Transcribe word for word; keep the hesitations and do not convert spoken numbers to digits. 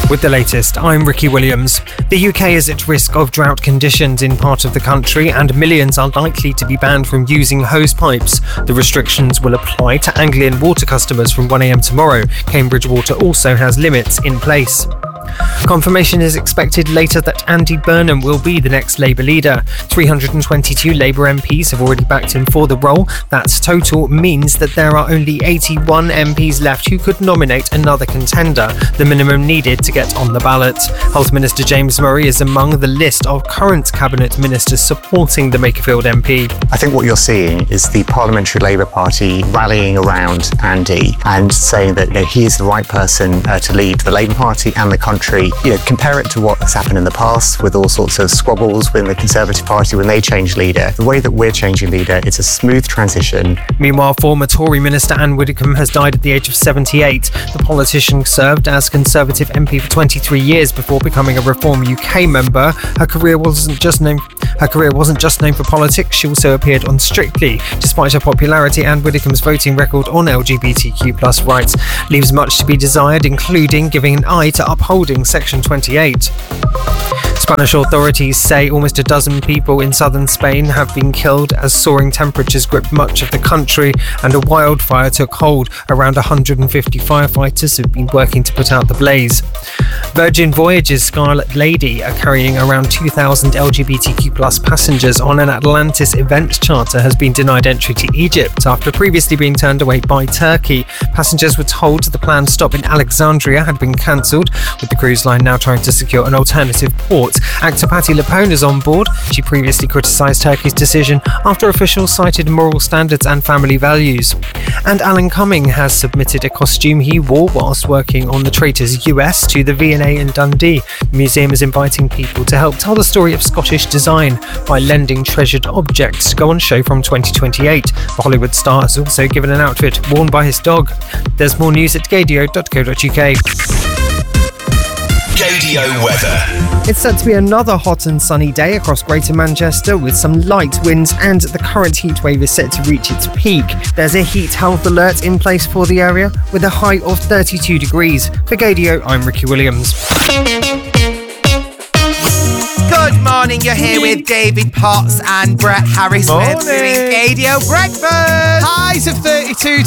With the latest, I'm Ricky Williams. The U K is at risk of drought conditions in part of the country, and millions are likely to be banned from using hose pipes. The restrictions will apply to Anglian Water customers from one a.m. tomorrow. Cambridge Water also has limits in place. Confirmation is expected later that Andy Burnham will be the next Labour leader. three hundred twenty-two Labour M Ps have already backed him for the role. That total means that there are only eighty-one M Ps left who could nominate another contender, the minimum needed to get on the ballot. Health Minister James Murray is among the list of current Cabinet Ministers supporting the Makerfield M P. I think what you're seeing is the Parliamentary Labour Party rallying around Andy and saying that, you know, he is the right person uh, to lead the Labour Party and the country. You know, compare it to what has happened in the past with all sorts of squabbles within the Conservative Party when they change leader. The way that we're changing leader, it's a smooth transition. Meanwhile, former Tory Minister Anne Widdecombe has died at the age of seventy-eight. The politician served as Conservative M P for twenty-three years before becoming a Reform U K member. Her career wasn't just known Her career wasn't just known for politics, she also appeared on Strictly. Despite her popularity, Anne Widdecombe's voting record on L G B T Q plus rights leaves much to be desired, including giving an eye to upholding Section twenty-eight. Spanish authorities say almost a dozen people in southern Spain have been killed as soaring temperatures gripped much of the country and a wildfire took hold. Around one hundred fifty firefighters have been working to put out the blaze. Virgin Voyages Scarlet Lady are carrying around two thousand L G B T Q plus passengers on an Atlantis event charter has been denied entry to Egypt after previously being turned away by Turkey. Passengers were told the planned stop in Alexandria had been cancelled, with the cruise line now trying to secure an alternative port. Actor Patti LuPone is on board. She previously criticised Turkey's decision after officials cited moral standards and family values. And Alan Cumming has submitted a costume he wore whilst working on The Traitors U S to the V and A in Dundee. The museum is inviting people to help tell the story of Scottish design by lending treasured objects to go on show from twenty twenty-eight. The Hollywood star has also given an outfit worn by his dog. There's more news at gadio dot co dot uk. Gadio weather. It's set to be another hot and sunny day across Greater Manchester with some light winds, and the current heat wave is set to reach its peak. There's a heat health alert in place for the area with a high of thirty-two degrees. For Gadio, I'm Ricky Williams. Good morning, you're here with David Potts and Brett Harris. Morning. We're doing Gadio Breakfast. Highs of thirty-two